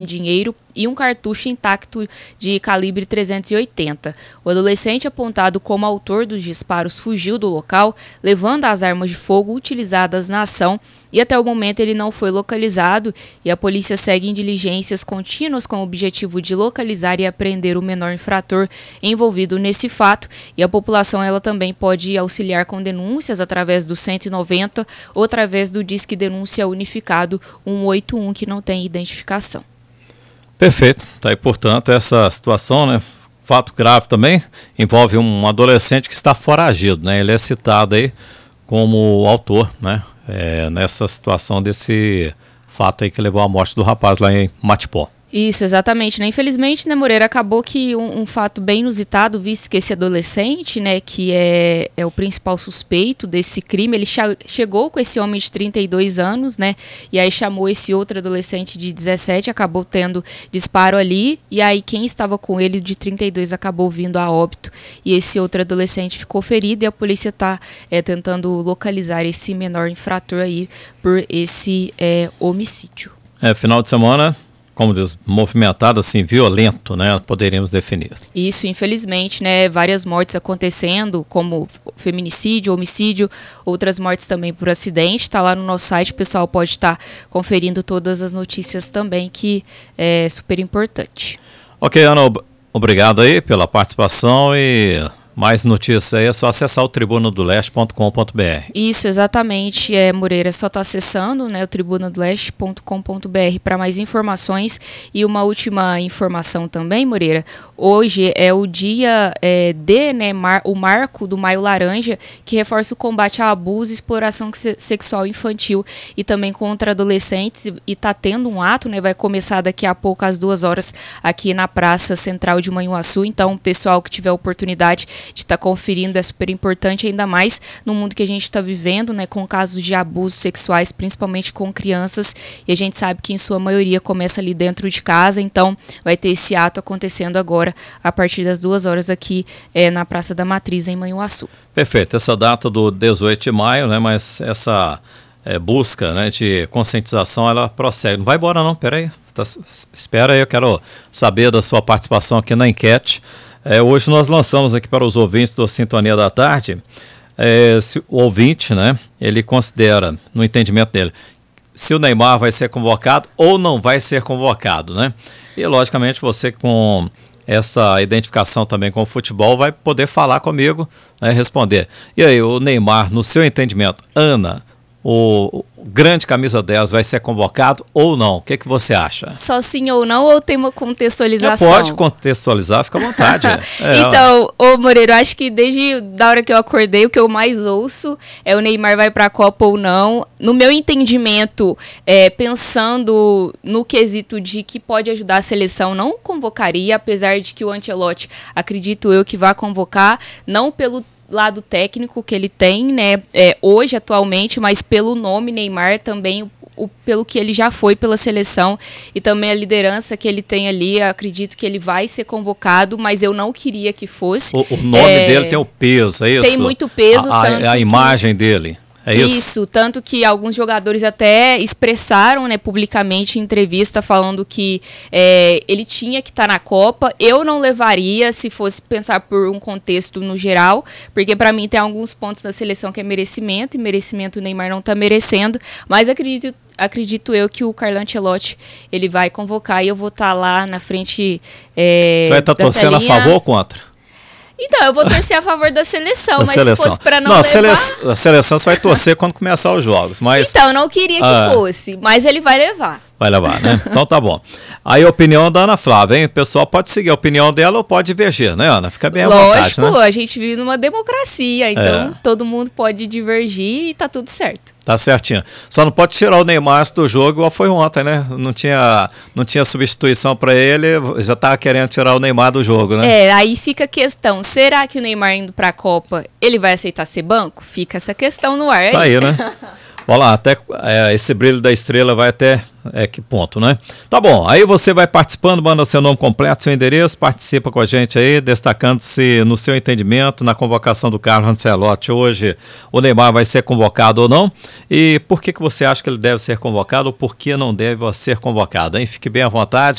dinheiro e um cartucho intacto de calibre 380. O adolescente, apontado como autor dos disparos, fugiu do local, levando as armas de fogo utilizadas na ação, e até o momento ele não foi localizado, e a polícia segue em diligências contínuas com o objetivo de localizar e apreender o menor infrator envolvido nesse fato, e a população ela também pode auxiliar com denúncias através do 190 ou através do Disque Denúncia Unificado 181, que não tem identificação. Perfeito. Tá aí, portanto, essa situação, né? Fato grave também, envolve um adolescente que está foragido, né? Ele é citado aí como autor, né? Nessa situação desse fato aí que levou à morte do rapaz lá em Matipó. Isso, exatamente, né? Infelizmente, né, Moreira, acabou que um fato bem inusitado, visto que esse adolescente, né, que é o principal suspeito desse crime, ele chegou com esse homem de 32 anos, né, e aí chamou esse outro adolescente de 17, acabou tendo disparo ali, e aí quem estava com ele de 32 acabou vindo a óbito, e esse outro adolescente ficou ferido, e a polícia está tentando localizar esse menor infrator aí por esse homicídio. Final de semana, como diz, movimentado, assim, violento, né? Poderíamos definir. Isso, infelizmente, né? Várias mortes acontecendo, como feminicídio, homicídio, outras mortes também por acidente. Está lá no nosso site, o pessoal pode estar conferindo todas as notícias também, que é super importante. Ok, Ana, obrigado aí pela participação e mais notícias aí é só acessar o tribunadoleste.com.br. Isso, exatamente, Moreira, é só estar acessando, né, o tribunadoleste.com.br para mais informações. E uma última informação também, Moreira, hoje é o dia o marco do Maio Laranja, que reforça o combate a abuso e exploração sexual infantil e também contra adolescentes, e está tendo um ato, né, vai começar daqui a pouco às 2h aqui na Praça Central de Manhuaçu. Então, pessoal que tiver oportunidade de estar conferindo, é super importante, ainda mais no mundo que a gente está vivendo, né, com casos de abusos sexuais, principalmente com crianças, e a gente sabe que em sua maioria começa ali dentro de casa. Então vai ter esse ato acontecendo agora a partir das 2h aqui na Praça da Matriz, em Manhuaçu. Perfeito, essa data do 18 de maio, né, mas essa busca, né, de conscientização, ela prossegue. Não vai embora não, peraí, espera aí, eu quero saber da sua participação aqui na enquete. Hoje nós lançamos aqui para os ouvintes do Sintonia da Tarde, se o ouvinte, né, ele considera, no entendimento dele, se o Neymar vai ser convocado ou não vai ser convocado, né? E logicamente você, com essa identificação também com o futebol, vai poder falar comigo, né, responder. E aí, o Neymar, no seu entendimento, Ana, o grande camisa 10 vai ser convocado ou não? O que você acha? Só sim ou não, ou tem uma contextualização? Pode contextualizar, fica à vontade. Então, Moreira, eu acho que desde a hora que eu acordei, o que eu mais ouço é o Neymar vai para a Copa ou não. No meu entendimento, pensando no quesito de que pode ajudar a seleção, não convocaria, apesar de que o Ancelotti, acredito eu, que vai convocar, não pelo lado técnico que ele tem, né, hoje, atualmente, mas pelo nome Neymar também, pelo que ele já foi pela seleção e também a liderança que ele tem ali. Acredito que ele vai ser convocado, mas eu não queria que fosse. O nome dele tem o peso, é isso? Tem muito peso. A imagem dele. É isso, tanto que alguns jogadores até expressaram, né, publicamente em entrevista, falando que ele tinha que estar na Copa. Eu não levaria, se fosse pensar por um contexto no geral, porque para mim tem alguns pontos da seleção que é merecimento, e merecimento o Neymar não está merecendo, mas acredito eu que o Carlo Ancelotti, ele vai convocar, e eu vou estar lá na frente. Você vai estar torcendo a favor ou contra? Então, eu vou torcer a favor da seleção, mas se fosse para não levar... A seleção você vai torcer quando começar os jogos, mas... Então, eu não queria que fosse, mas ele vai levar. Vai levar, né? Então tá bom. Aí a opinião da Ana Flávia, hein? O pessoal pode seguir a opinião dela ou pode divergir, né, Ana? Fica bem à vontade, né? Lógico, a gente vive numa democracia, então todo mundo pode divergir e tá tudo certo. Tá certinho. Só não pode tirar o Neymar do jogo, igual foi ontem, né? Não tinha substituição para ele, já tava querendo tirar o Neymar do jogo, né? Aí fica a questão, será que o Neymar indo pra Copa, ele vai aceitar ser banco? Fica essa questão no ar. Tá aí, né? Olha lá, até esse brilho da estrela vai até que ponto, né? Tá bom, aí você vai participando, manda seu nome completo, seu endereço, participa com a gente aí, destacando-se no seu entendimento na convocação do Carlo Ancelotti. Hoje o Neymar vai ser convocado ou não? E por que você acha que ele deve ser convocado ou por que não deve ser convocado, hein? Fique bem à vontade.